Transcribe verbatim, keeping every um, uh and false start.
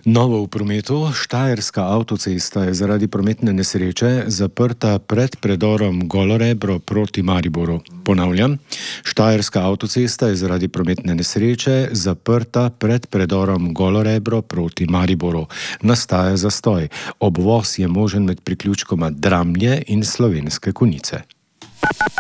Novo v prometu. Štajerska avtocesta je zaradi prometne nesreče zaprta pred predorom Golorebro proti Mariboru. Ponavljam, Štajerska avtocesta je zaradi prometne nesreče zaprta pred predorom Golorebro proti Mariboru. Nastaja zastoj. Obvoz je možen med priključkoma Dramlje in Slovenske Konjice.